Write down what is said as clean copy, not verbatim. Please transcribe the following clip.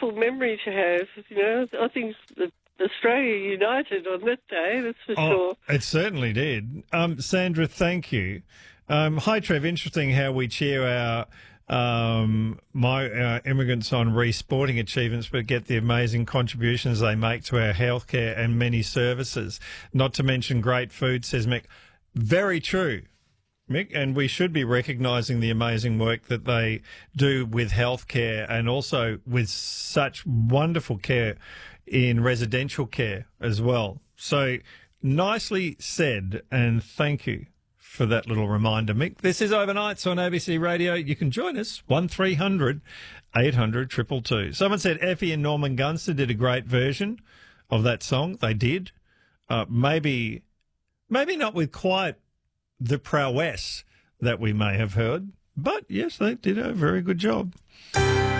wonderful memory to have. You know, I think that Australia united on that day, that's for sure. It certainly did. Sandra, thank you. Hi, Trev. Interesting how we cheer our immigrants on re-sporting achievements, but get the amazing contributions they make to our healthcare and many services. Not to mention great food, says Mick. Very true, Mick, and we should be recognising the amazing work that they do with healthcare and also with such wonderful care in residential care as well. So nicely said, and thank you for that little reminder, Mick. This is Overnights on ABC Radio. You can join us, 1300 800 222. Someone said Effie and Norman Gunston did a great version of that song. They did. Maybe not with quite the prowess that we may have heard, but yes, they did a very good job.